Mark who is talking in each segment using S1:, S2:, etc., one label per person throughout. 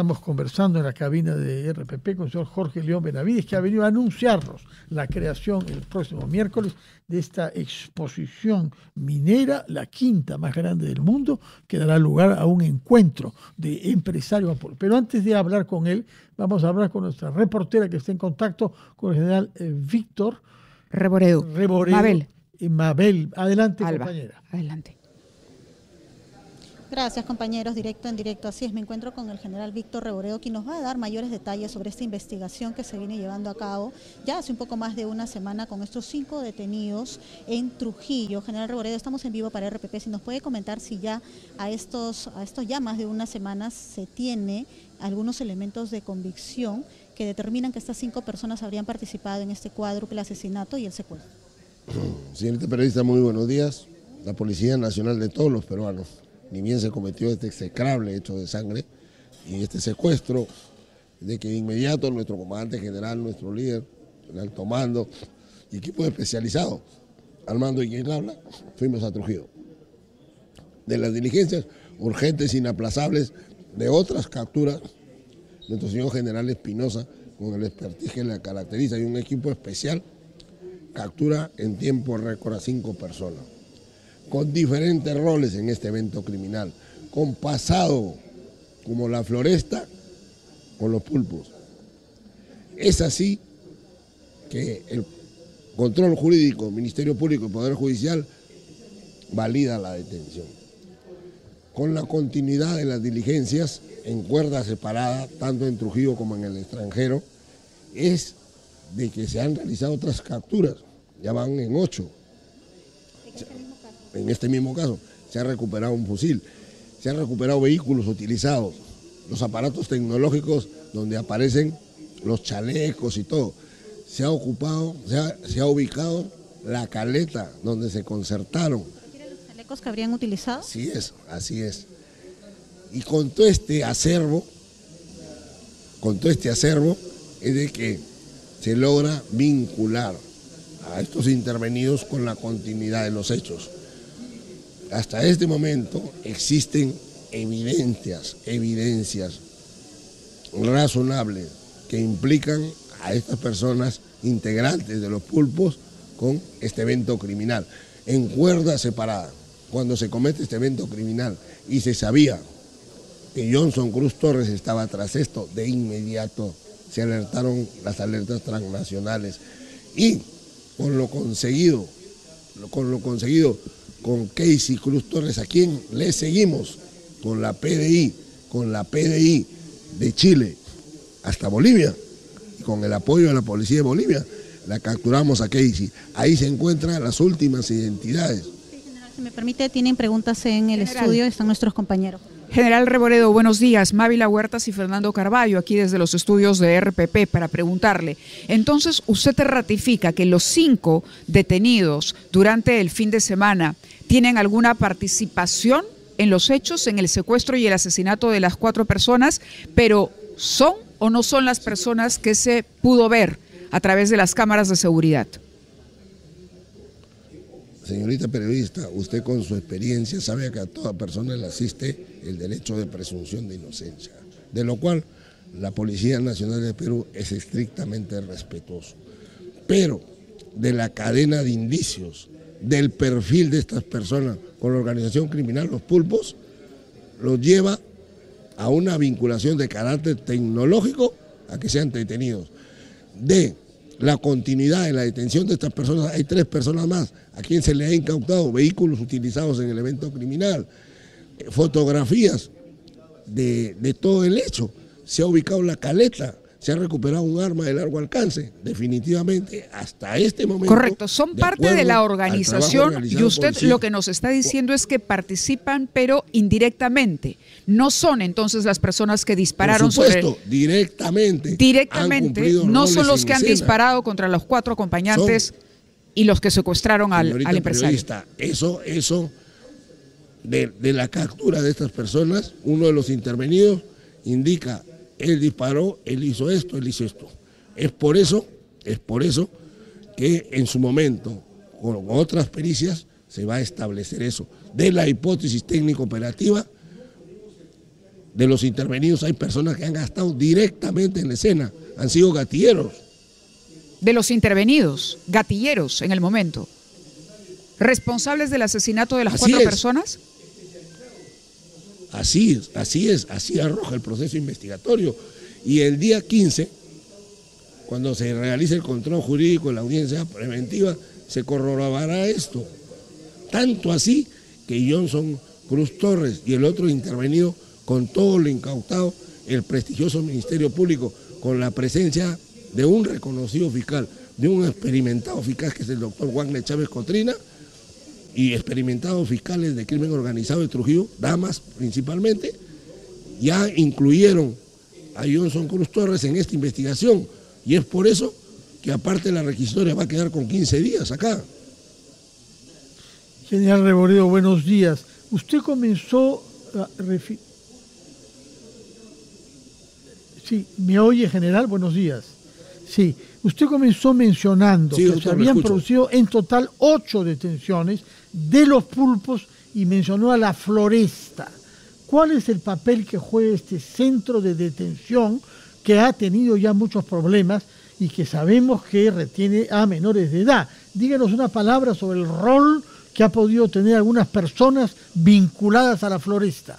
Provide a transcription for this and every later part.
S1: Estamos conversando en la cabina de RPP con el señor Jorge León Benavides, que ha venido a anunciarnos la creación el próximo miércoles de esta exposición minera, la quinta más grande del mundo, que dará lugar a un encuentro de empresarios. Pero antes de hablar con él, vamos a hablar con nuestra reportera que está en contacto con el general Víctor
S2: Reboredo. Mabel,
S1: adelante,
S2: Alba.
S1: Compañera.
S2: Adelante.
S3: Gracias, compañeros. Directo en directo. Así es, me encuentro con el general Víctor Reboredo, quien nos va a dar mayores detalles sobre esta investigación que se viene llevando a cabo ya hace un poco más de una semana con estos 5 detenidos en Trujillo. General Reboredo, estamos en vivo para RPP. Si nos puede comentar si ya a estos ya más de una semana se tiene algunos elementos de convicción que determinan que estas 5 personas habrían participado en este cuádruple asesinato y el secuestro.
S4: Señorita periodista, muy buenos días. La Policía Nacional de todos los peruanos, ni bien se cometió este execrable hecho de sangre y este secuestro, de que de inmediato nuestro comandante general, nuestro líder, el alto mando y equipo especializado, al mando y quien habla, fuimos a Trujillo. De las diligencias urgentes, inaplazables, de otras capturas, nuestro señor general Espinosa, con el expertise que le caracteriza y un equipo especial, captura en tiempo récord a 5 personas, con diferentes roles en este evento criminal, con pasado como la floresta, con los pulpos. Es así que el control jurídico, Ministerio Público y Poder Judicial valida la detención. Con la continuidad de las diligencias en cuerda separada, tanto en Trujillo como en el extranjero, es de que se han realizado otras capturas, ya van en 8. En este mismo caso, se ha recuperado un fusil, se han recuperado vehículos utilizados, los aparatos tecnológicos donde aparecen los chalecos y todo. Se ha ubicado la caleta donde se concertaron.
S3: ¿Quieren los chalecos que habrían utilizado?
S4: Así es. Y con todo este acervo, es de que se logra vincular a estos intervenidos con la continuidad de los hechos. Hasta este momento existen evidencias razonables que implican a estas personas integrantes de los pulpos con este evento criminal. En cuerda separada, cuando se comete este evento criminal y se sabía que Johnson Cruz Torres estaba tras esto, de inmediato se alertaron las alertas transnacionales y con lo conseguido con Casey Cruz Torres, a quien le seguimos con la PDI de Chile hasta Bolivia, y con el apoyo de la policía de Bolivia, la capturamos a Casey. Ahí se encuentran las últimas identidades.
S3: Sí, general, si me permite, tienen preguntas en el estudio, están nuestros compañeros.
S2: General Reboredo, buenos días. Mávila Huertas y Fernando Carballo, aquí desde los estudios de RPP, para preguntarle. Entonces, ¿usted te ratifica que los 5 detenidos durante el fin de semana tienen alguna participación en los hechos, en el secuestro y el asesinato de las 4 personas, pero son o no son las personas que se pudo ver a través de las cámaras de seguridad?
S4: Señorita periodista, usted con su experiencia sabe que a toda persona le asiste el derecho de presunción de inocencia, de lo cual la Policía Nacional de Perú es estrictamente respetuoso. Pero de la cadena de indicios, del perfil de estas personas con la organización criminal, los pulpos, los lleva a una vinculación de carácter tecnológico a que sean detenidos. De la continuidad de la detención de estas personas, hay 3 personas más a quien se le ha incautado vehículos utilizados en el evento criminal, fotografías de todo el hecho. Se ha ubicado la caleta, se ha recuperado un arma de largo alcance. Definitivamente, hasta este momento...
S2: Correcto, son parte de la organización y usted lo que nos está diciendo es que participan, pero indirectamente. No son entonces las personas que dispararon
S4: directamente.
S2: Directamente, no son los que han disparado contra los 4 acompañantes y los que secuestraron al empresario.
S4: Eso de la captura de estas personas, uno de los intervenidos indica: él disparó, él hizo esto, él hizo esto. Es por eso que en su momento, con otras pericias, se va a establecer eso. De la hipótesis técnico-operativa, de los intervenidos hay personas que han estado directamente en la escena, han sido gatilleros.
S2: De los intervenidos, gatilleros en el momento. ¿Responsables del asesinato de las 4 personas?
S4: Así es, así arroja el proceso investigatorio. Y el día 15, cuando se realice el control jurídico en la audiencia preventiva, se corroborará esto. Tanto así que Johnson Cruz Torres y el otro intervenido, con todo lo incautado, el prestigioso Ministerio Público, con la presencia de un reconocido fiscal, de un experimentado fiscal que es el doctor Wagner Chávez Cotrina, y experimentados fiscales de crimen organizado de Trujillo, damas principalmente, ya incluyeron a Johnson Cruz Torres en esta investigación, y es por eso que aparte la requisitoria va a quedar con 15 días acá.
S1: General Reboredo, buenos días. Usted comenzó a Sí, ¿me oye, general? Buenos días. Sí, usted comenzó mencionando que se habían producido en total 8 detenciones de los pulpos y mencionó a la Floresta. ¿Cuál es el papel que juega este centro de detención que ha tenido ya muchos problemas y que sabemos que retiene a menores de edad? Díganos una palabra sobre el rol que ha podido tener algunas personas vinculadas a la Floresta.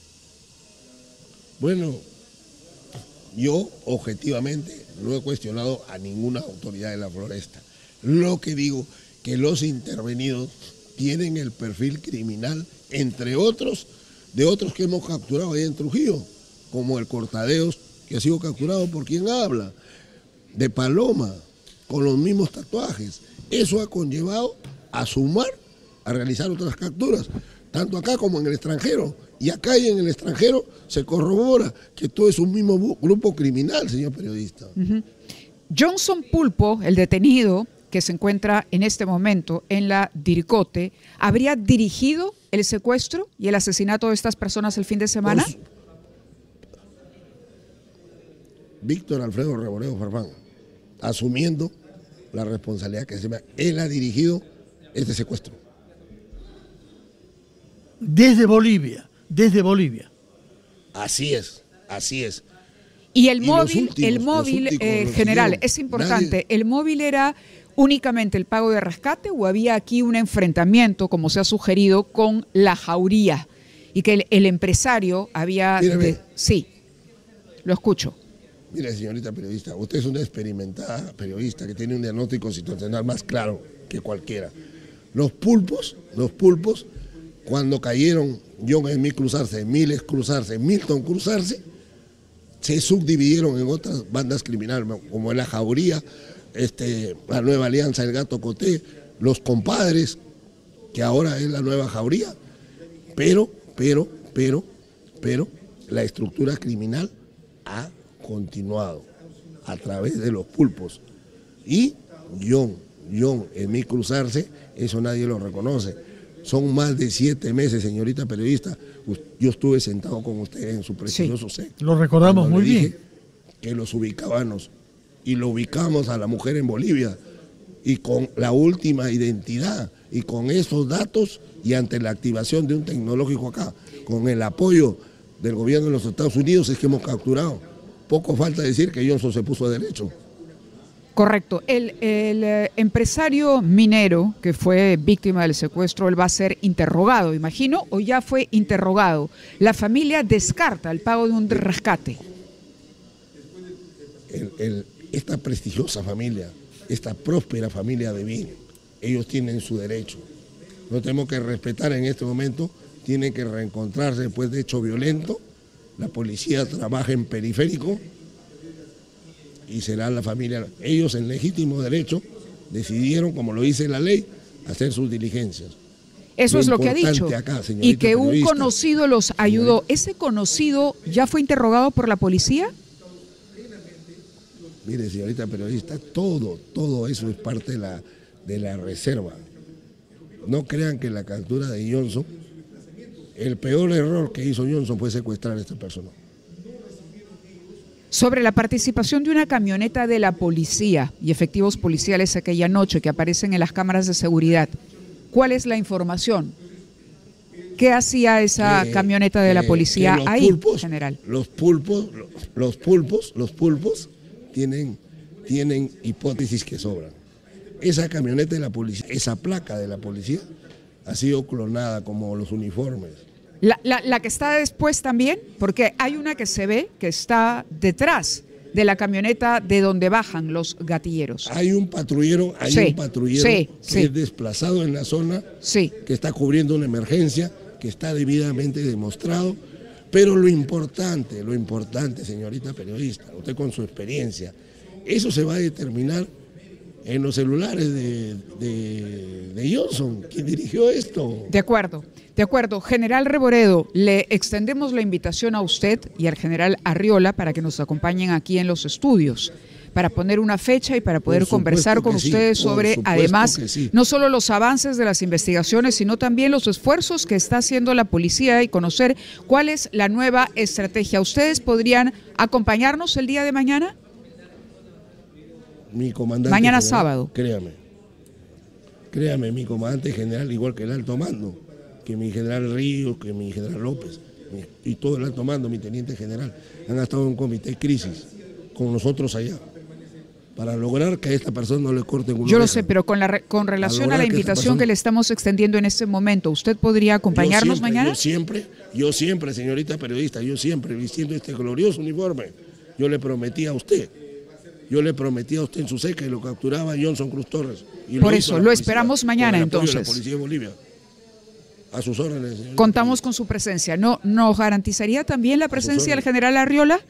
S4: Bueno, yo objetivamente no he cuestionado a ninguna autoridad de la Floresta. Lo que digo que los intervenidos tienen el perfil criminal, entre otros, de otros que hemos capturado ahí en Trujillo, como el Cortadeos, que ha sido capturado por quien habla, de Paloma, con los mismos tatuajes. Eso ha conllevado a sumar, a realizar otras capturas, tanto acá como en el extranjero. Y acá y en el extranjero se corrobora que todo es un mismo grupo criminal, señor periodista.
S2: Johnson Pulpo, el detenido que se encuentra en este momento en la DIRCOTE, ¿habría dirigido el secuestro y el asesinato de estas personas el fin de semana?
S4: Víctor Alfredo Reboredo Farfán, asumiendo la responsabilidad que se me... Él ha dirigido este secuestro.
S1: Desde Bolivia.
S4: Así es, así es.
S2: Y el móvil, general, es importante, ¿el móvil era únicamente el pago de rescate o había aquí un enfrentamiento, como se ha sugerido, con la jauría? Y que el empresario había... Sí, lo escucho.
S4: Mire, señorita periodista, usted es una experimentada periodista que tiene un diagnóstico situacional más claro que cualquiera. Los pulpos, cuando cayeron John Emil cruzarse, Miles cruzarse, Milton cruzarse, se subdividieron en otras bandas criminales, como la Jauría, la Nueva Alianza, el Gato Coté, los Compadres, que ahora es la Nueva Jauría, pero, la estructura criminal ha continuado a través de los pulpos. Y John Emil cruzarse, eso nadie lo reconoce. Son más de 7 meses, señorita periodista. Yo estuve sentado con usted en su prestigioso set.
S1: Lo recordamos muy bien.
S4: Que los ubicábamos y lo ubicamos a la mujer en Bolivia y con la última identidad y con esos datos y ante la activación de un tecnológico acá, con el apoyo del gobierno de los Estados Unidos es que hemos capturado. Poco falta decir que Johnson se puso a derecho.
S2: Correcto. El empresario minero que fue víctima del secuestro, él va a ser interrogado, imagino, o ya fue interrogado. La familia descarta el pago de un rescate.
S4: Esta prestigiosa familia, esta próspera familia de bien, ellos tienen su derecho. No tenemos que respetar en este momento, tienen que reencontrarse después de hecho violento. La policía trabaja en periférico. Y será la familia, ellos en legítimo derecho decidieron, como lo dice la ley, hacer sus diligencias.
S2: Eso es lo que ha dicho.
S4: Acá,
S2: y que un conocido los ayudó. ¿Ese conocido ya fue interrogado por la policía?
S4: Mire, señorita periodista, todo eso es parte de la reserva. No crean que la captura de Johnson, el peor error que hizo Johnson fue secuestrar a esta persona.
S2: Sobre la participación de una camioneta de la policía y efectivos policiales aquella noche que aparecen en las cámaras de seguridad, ¿cuál es la información? ¿Qué hacía esa camioneta de la policía ahí, general?
S4: Los pulpos tienen hipótesis que sobran. Esa camioneta de la policía, esa placa de la policía, ha sido clonada como los uniformes.
S2: La que está después también, porque hay una que se ve que está detrás de la camioneta de donde bajan los gatilleros.
S4: Hay un patrullero, que es desplazado en la zona, que está cubriendo una emergencia, que está debidamente demostrado, pero lo importante, señorita periodista, usted con su experiencia, eso se va a determinar en los celulares de Johnson, quien dirigió esto.
S2: De acuerdo. General Reboredo, le extendemos la invitación a usted y al general Arriola para que nos acompañen aquí en los estudios, para poner una fecha y para poder conversar con ustedes sobre, además, no solo los avances de las investigaciones, sino también los esfuerzos que está haciendo la policía y conocer cuál es la nueva estrategia. ¿Ustedes podrían acompañarnos el día de mañana?
S4: Mi comandante
S2: mañana
S4: general,
S2: sábado.
S4: Créame, mi comandante general, igual que el alto mando, que mi general Ríos, que mi general López, y todo el alto mando, mi teniente general, han estado en un comité de crisis con nosotros allá, para lograr que a esta persona no le corten una
S2: Yo
S4: oreja.
S2: lo sé, pero con relación a la invitación que le estamos extendiendo en este momento, ¿usted podría acompañarnos mañana?
S4: Yo siempre, señorita periodista, vistiendo este glorioso uniforme, yo le prometí a usted en su seca y lo capturaba Johnson Cruz Torres. Y
S2: por eso, lo esperamos mañana entonces.
S4: La Policía de Bolivia. A sus órdenes, señor.
S2: Contamos con su presencia. ¿Nos garantizaría también la presencia del general Arriola?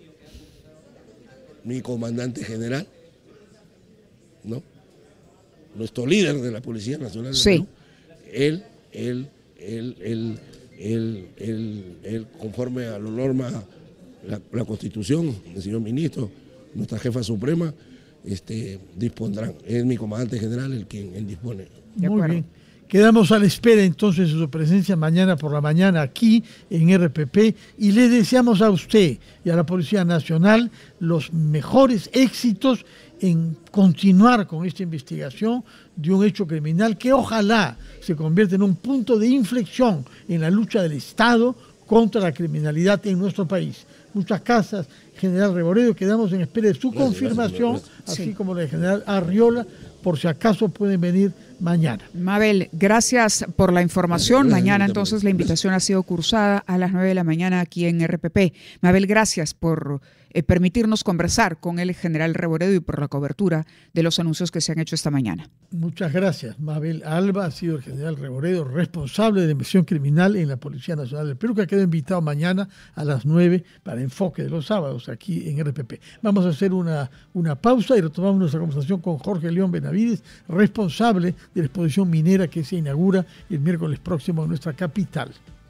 S4: Mi comandante general, ¿no? Nuestro líder de la Policía Nacional de Perú, él, conforme a la norma, la Constitución, el señor ministro, nuestra jefa suprema, dispondrán. Es mi comandante general el quien dispone.
S1: Muy bien. Quedamos a la espera entonces de su presencia mañana por la mañana aquí en RPP y le deseamos a usted y a la Policía Nacional los mejores éxitos en continuar con esta investigación de un hecho criminal que ojalá se convierta en un punto de inflexión en la lucha del Estado contra la criminalidad en nuestro país. Muchas gracias, general Reboredo. Quedamos en espera de su confirmación, así como la del general Arriola, por si acaso pueden venir mañana.
S2: Mabel, gracias por la información. Mañana entonces la invitación ha sido cursada a las 9 de la mañana aquí en RPP. Mabel, gracias por permitirnos conversar con el general Reboredo y por la cobertura de los anuncios que se han hecho esta mañana.
S1: Muchas gracias. Mabel Alba ha sido el general Reboredo, responsable de la investigación criminal en la Policía Nacional del Perú, que ha quedado invitado mañana a las 9 para Enfoque de los Sábados aquí en RPP. Vamos a hacer una pausa y retomamos nuestra conversación con Jorge León Benavides, responsable de la exposición minera que se inaugura el miércoles próximo en nuestra capital.